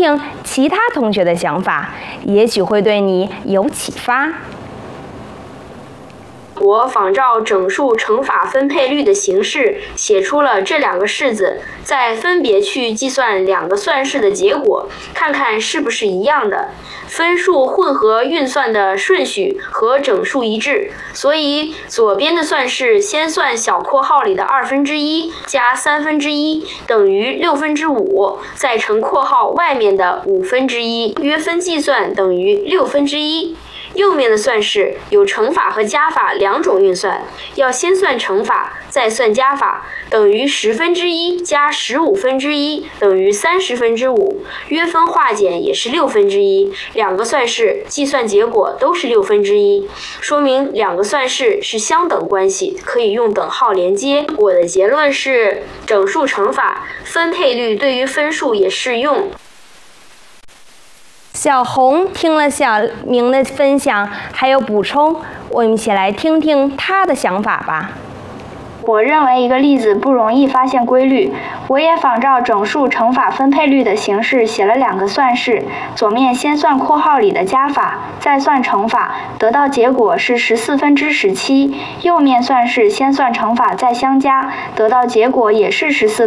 听其他同学的想法，也许会对你有启发。 我仿照整数乘法分配率的形式写出了这2个式子，再分别去计算2个算式的结果，看看是不是一样的。分数混合运算的顺序和整数一致，所以左边的算式先算小括号里的1/2加1/3等于5/6，再乘括号外面的1/5，约分计算等于1/6。右面的算式有乘法和加法2种运算，要先算乘法，再算加法，等于10/1加15/1等于30/5，约分化简也是1/6，2个算式计算结果都是1/6，说明2个算式是相等关系，可以用等号连接。我的结论是，整数乘法分配率对于分数也适用。 小红听了小明的分享，还有补充，我们一起来听听他的想法吧。 我认为一个例子不容易发现规律，我也仿照整数乘法分配率的形式写了2个算式，左面先算括号里的加法，再算乘法，得到结果是14/17。右面算式先算乘法再相加，得到结果也是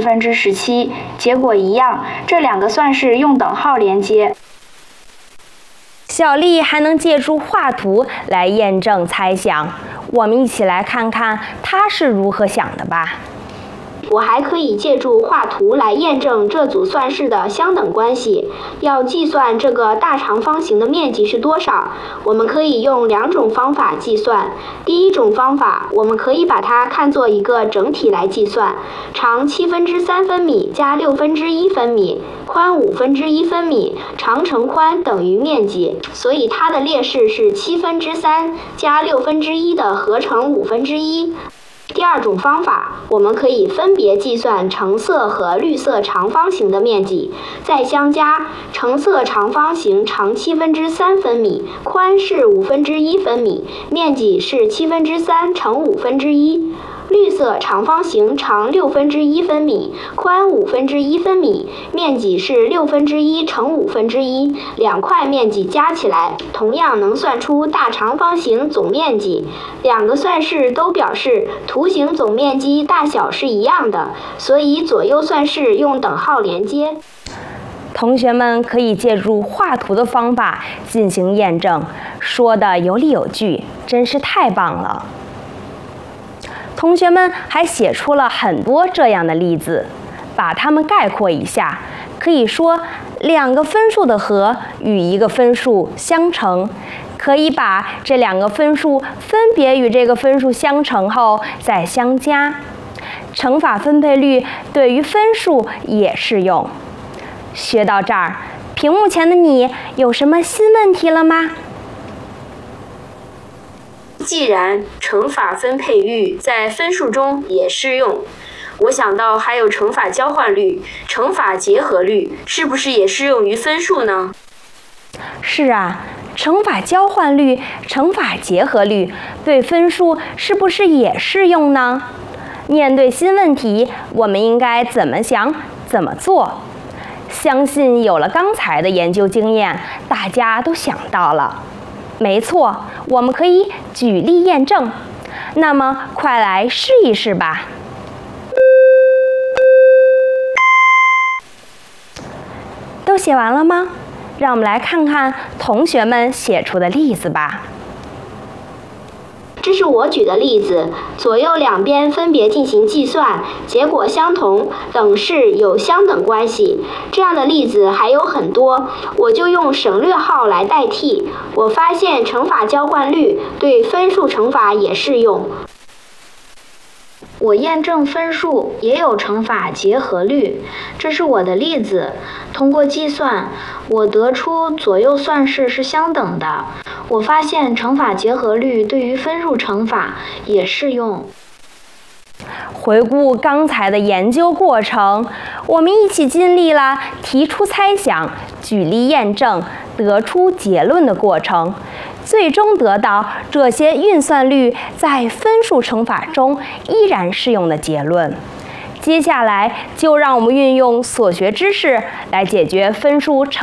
14/17，结果一样，这2个算式用等号连接。 小丽还能借助画图来验证猜想，我们一起来看看她是如何想的吧。 我还可以借助画图来验证这组算式的相等关系。要计算这个大长方形的面积是多少，我们可以用2种方法计算。第一种方法，我们可以把它看作一个整体来计算，长3/7分米加1/6分米，宽1/5分米，长乘宽等于面积，所以它的列式是3/7加1/6的合乘1/5。第二种方法，我们可以分别计算橙色和绿色长方形的面积，再相加。橙色长方形长3/7分米，宽是1/5分米，面积是3/7乘1/5。绿色长方形长1/6分米，宽1/5分米，面积是1/6乘1/5，2块面积加起来，同样能算出大长方形总面积。2个算式都表示图形总面积大小是一样的，所以左右算式用等号连接。 同学们可以借助画图的方法进行验证，说的有理有据，真是太棒了。同学们还写出了很多这样的例子，把它们概括一下，可以说2个分数的和与1个分数相乘，可以把这2个分数分别与这个分数相乘后再相加。乘法分配率对于分数也适用。学到这儿，屏幕前的你有什么新问题了吗？ 既然乘法分配率在分数中也适用，我想到还有乘法交换率、乘法结合率，是不是也适用于分数呢？ 是啊，乘法交换率、乘法结合率对分数是不是也适用呢？面对新问题，我们应该怎么想、怎么做？相信有了刚才的研究经验，大家都想到了。没错，我们可以举例验证。那么，快来试一试吧。都写完了吗？让我们来看看同学们写出的例子吧。 这是我举的例子，左右两边分别进行计算，结果相同，等式有相等关系。这样的例子还有很多，我就用省略号来代替。我发现乘法交换率对分数乘法也适用。 我验证分数也有乘法结合率，这是我的例子。通过计算，我得出左右算式是相等的。我发现乘法结合率对于分数乘法也适用。 回顾刚才的研究过程，我们一起经历了提出猜想、举例验证、得出结论的过程，最终得到这些运算率在分数乘法中依然适用的结论。接下来就让我们运用所学知识来解决分数乘